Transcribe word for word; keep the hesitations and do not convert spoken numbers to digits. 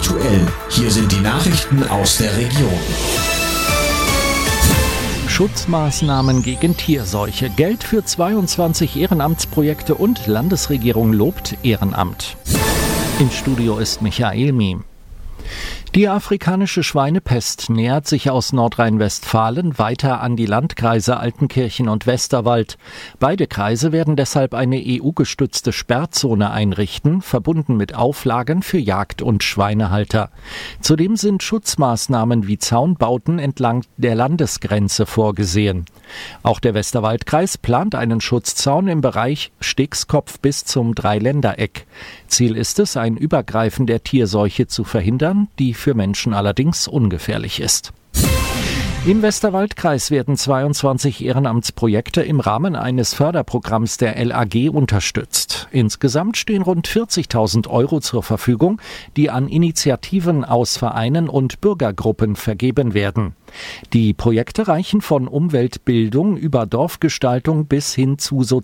aktuell. Hier sind die Nachrichten aus der Region. Schutzmaßnahmen gegen Tierseuche, Geld für zweiundzwanzig Ehrenamtsprojekte und Landesregierung lobt Ehrenamt. Im Studio ist Michael Miem. Die afrikanische Schweinepest nähert sich aus Nordrhein-Westfalen weiter an die Landkreise Altenkirchen und Westerwald. Beide Kreise werden deshalb eine E U-gestützte Sperrzone einrichten, verbunden mit Auflagen für Jagd- und Schweinehalter. Zudem sind Schutzmaßnahmen wie Zaunbauten entlang der Landesgrenze vorgesehen. Auch der Westerwaldkreis plant einen Schutzzaun im Bereich Stegskopf bis zum Dreiländereck. Ziel ist es, ein Übergreifen der Tierseuche zu verhindern, die für Menschen allerdings ungefährlich ist. Im Westerwaldkreis werden zweiundzwanzig Ehrenamtsprojekte im Rahmen eines Förderprogramms der L A G unterstützt. Insgesamt stehen rund vierzigtausend Euro zur Verfügung, die an Initiativen aus Vereinen und Bürgergruppen vergeben werden. Die Projekte reichen von Umweltbildung über Dorfgestaltung bis hin zu sozialen